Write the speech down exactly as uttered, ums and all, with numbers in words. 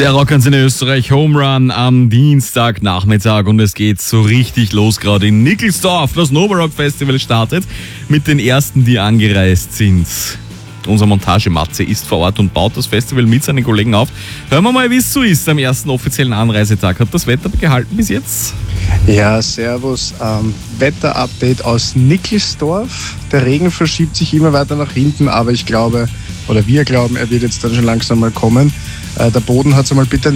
Der Rockantenne Österreich Home Run am Dienstagnachmittag und es geht so richtig los gerade in Nickelsdorf. Das Nova Rock Festival startet mit den ersten, die angereist sind. Unser Montagematze ist vor Ort und baut das Festival mit seinen Kollegen auf. Hören wir mal, wie es so ist am ersten offiziellen Anreisetag. Hat das Wetter gehalten bis jetzt? Ja, servus. Ähm, Wetterupdate aus Nickelsdorf. Der Regen verschiebt sich immer weiter nach hinten, aber ich glaube, oder wir glauben, er wird jetzt dann schon langsam mal kommen. Äh, der Boden hat es einmal bitte